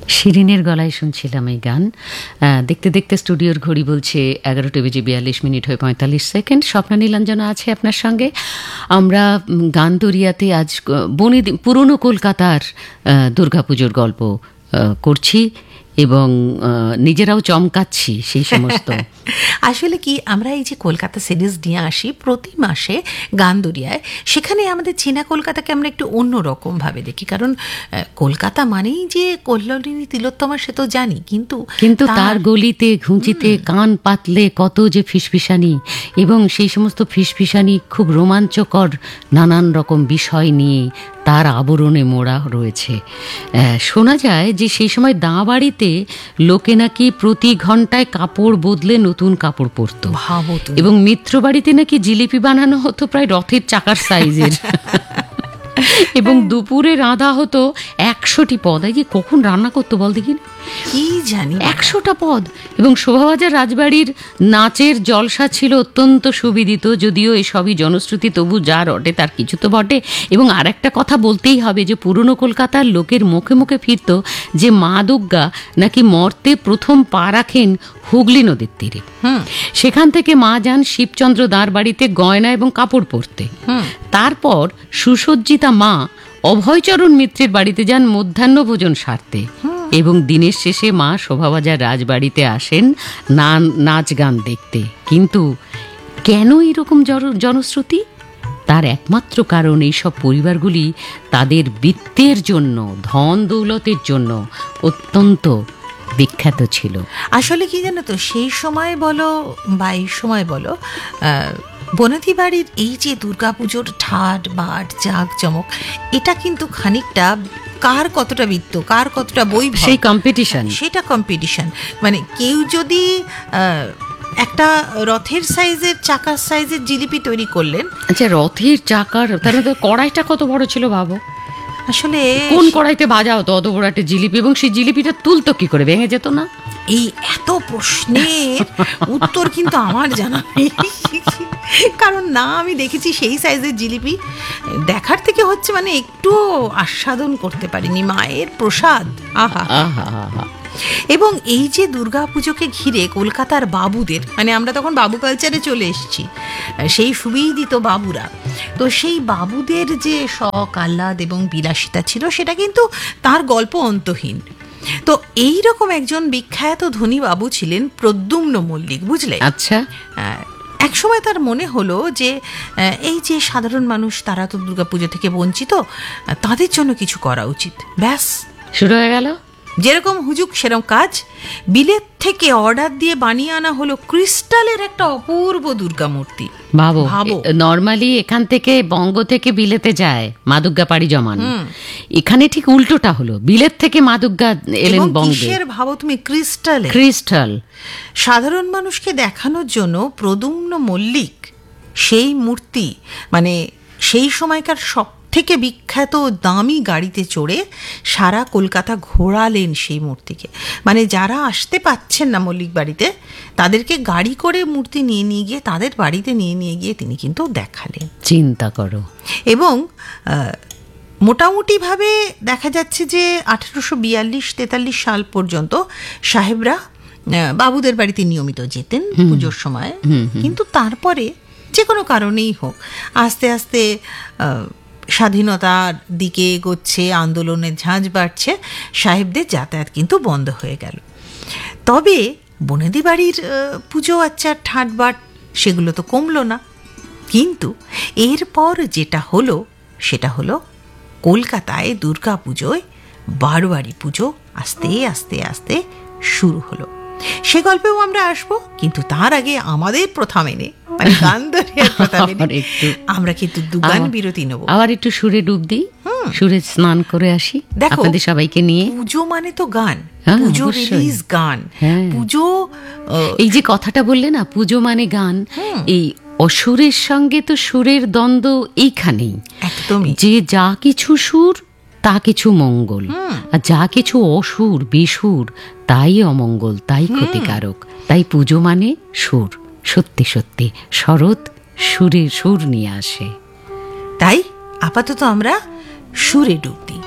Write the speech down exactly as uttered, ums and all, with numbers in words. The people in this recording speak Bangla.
শিরিনের গলায় শুনছিলাম এই গান। দেখতে দেখতে স্টুডিওর ঘড়ি বলছে এগারোটা বেজে বিয়াল্লিশ মিনিট হয়ে পঁয়তাল্লিশ সেকেন্ড। স্বপ্না নীলাঞ্জনা আছে আপনার সঙ্গে। আমরা গান দরিয়াতে আজ বনে পুরনো কলকাতার দুর্গাপুজোর গল্প করছি এবং নিজেরাও চমকাচ্ছি সেই সমস্ত। আসলে কি, আমরা এই যে কলকাতা সিরিজ নিয়ে আসি প্রতি মাসে গান দরিয়ায়, সেখানে আমাদের চীনা কলকাতাকে আমরা একটু অন্যরকমভাবে দেখি। কারণ কলকাতা মানেই যে কল্যাণী তিলোত্তমা, সে তো জানি, কিন্তু কিন্তু তার গলিতে ঘুঁচিতে কান পাতলে কত যে ফিসফিসানি, এবং সেই সমস্ত ফিসফিসানি খুব রোমাঞ্চকর নানান রকম বিষয় নিয়ে তার আবরণে মোড়া রয়েছে। শোনা যায় যে সেই সময় দাঁ বাড়িতে লোকে নাকি প্রতি ঘন্টায় কাপড় বদলে নতুন কাপড় পরতো, এবং মিত্র বাড়িতে নাকি জিলিপি বানানো হতো প্রায় রথের চাকার সাইজের, এবং দুপুরে রাঁধা হতো একশোটি পদ। এই যে কখন রান্না করতো বল দেখি, কি জানি, একশোটা পদ। এবং শোভাবাজার রাজবাড়ির নাচের জলসা ছিল অত্যন্ত সুবিদিত, যদিও এসবই জনশ্রুতি, তবু যা রটে তার কিছু তো বটে। এবং আর একটা কথা বলতেই হবে যে পুরনো কলকাতার লোকের মুখে মুখে ফিরত যে মা দুর্গা নাকি মর্তে প্রথম পা রাখেন হুগলি নদীর তীরে। সেখান থেকে মা যান শিবচন্দ্র দাঁড় বাড়িতে গয়না এবং কাপড় পরতে। তারপর সুসজ্জিতা মা অভয়চরণ মিত্রের বাড়িতে যান মধ্যাহ্ন ভোজন সারতে, এবং দিনের শেষে মা শোভাবাজার রাজবাড়িতে আসেন নাচ গান দেখতে। কিন্তু কেন এরকম জনশ্রুতি? তার একমাত্র কারণ এইসব পরিবারগুলি তাদের বৃত্তের জন্য, ধন দৌলতের জন্য অত্যন্ত বিখ্যাত ছিল। আসলে কি জানো তো, সেই সময় বলো বা এই সময় বলো, বনেদি বাড়ির এই যে দুর্গাপুজোর ঠাট বাট জাঁক জমক, এটা কিন্তু খানিকটা কার কতটা বৃত্ত, কার কতটা বই, সেই কম্পিটিশন, সেটা কম্পিটিশন। মানে কেউ যদি একটা রথের সাইজের চাকার সাইজের জিলিপি তৈরি করলেন, আচ্ছা রথের চাকার, তাহলে তো কড়াইটা কত বড় ছিল ভাবো। আসলে কোন কড়াইতে ভাজা হতো অত বড় একটা জিলিপি, এবং সেই জিলিপিটা তুলতো কি করে, ভেঙে যেত না? এই এত প্রশ্নের উত্তর কিন্তু আমার জানা নেই, কারণ না আমি দেখেছি সেই সাইজের জিলিপি। দেখার থেকে হচ্ছে মানে একটু আস্বাদন করতে পারিনি মায়ের প্রসাদ। আহা আহা। এবং এই যে দুর্গা পুজোকে ঘিরে কলকাতার বাবুদের, মানে আমরা তখন বাবু কালচারে চলে এসেছি, সেই সুবিদিত বাবুরা, তো সেই বাবুদের যে শখ আহ্লাদ এবং বিলাসিতা ছিল, সেটা কিন্তু তার গল্প অন্তহীন। তো এই রকম একজন বিখ্যাত ধনী বাবু ছিলেন প্রদ্যুম্ন মল্লিক, বুঝলে? আচ্ছা। এক সময় তার মনে হলো যে এই যে সাধারণ মানুষ, তারা তো দুর্গাপুজো থেকে বঞ্চিত, তাদের জন্য কিছু করা উচিত। ব্যাস, শুরু হয়ে গেল যেরকম হুজুক সেরকম কাজ। বিলেত থেকে অর্ডার দিয়ে বানিয়ে আনা হলো ক্রিস্টালের একটা অপূর্ব দুর্গা মূর্তি। ভাবো, নর্মালি এখান থেকে বঙ্গ থেকে বিলেতে যায় মা দুর্গা পাড়ি জমান, এখানে ঠিক উল্টোটা হলো, বিলেত থেকে মা দুর্গা এলেন বঙ্গে। ভাবো তুমি, ক্রিস্টাল ক্রিস্টাল সাধারণ মানুষকে দেখানোর জন্য প্রদ্যুম্ন মল্লিক সেই মূর্তি, মানে সেই সময়কার সব থেকে বিখ্যাত দামি গাড়িতে চড়ে সারা কলকাতা ঘোরালেন সেই মূর্তিকে। মানে যারা আসতে পাচ্ছেন না মল্লিক বাড়িতে, তাদেরকে গাড়ি করে মূর্তি নিয়ে নিয়ে গিয়ে তাদের বাড়িতে নিয়ে নিয়ে গিয়ে তিনি কিন্তু দেখালেন। চিন্তা করো। এবং মোটামুটিভাবে দেখা যাচ্ছে যে আঠেরোশো বিয়াল্লিশ তেতাল্লিশ সাল পর্যন্ত সাহেবরা বাবুদের বাড়িতে নিয়মিত যেতেন পুজোর সময়। কিন্তু তারপরে যে কোনো কারণেই হোক, আস্তে আস্তে স্বাধীনতার দিকে এগোচ্ছে, আন্দোলনের ঝাঁঝ বাড়ছে, সাহেবদের যাতায়াত কিন্তু বন্ধ হয়ে গেল। তবে বনেদি বাড়ির পুজো আচ্ছা ঠাটবাট সেগুলো তো কমলো না। কিন্তু এরপর যেটা হলো সেটা হলো কলকাতায় দুর্গা পুজোয় বারোয়ারি পুজো আস্তে আস্তে আস্তে শুরু হলো। সে গল্পেও আমরা আসবো, কিন্তু তার আগে আমাদের প্রথা মেনে, মানে গান দরিয়ার প্রথা মেনে আমরা কিন্তু দুগান বিরতি নেব। আবার একটু সুরে ডুব দিই, সুরে স্নান করে আসি আপনাদের সবাইকে নিয়ে। পুজো মানে তো গান, পুজো রিলিজ গান, পুজো এই যে কথাটা বললে না, পুজো মানে গান, এই অসুরের সঙ্গে তো সুরের দ্বন্দ্ব এইখানেই। একদমই, যে যা কিছু সুর তা কিছু মঙ্গল, আর যা কিছু অসুর বেসুর তাই অমঙ্গল, তাই ক্ষতিকারক। তাই পুজো মানে সুর, সত্যি সত্যি শরৎ সুরে সুর নিয়ে আসে। তাই আপাতত আমরা সুরে ডুব দিই।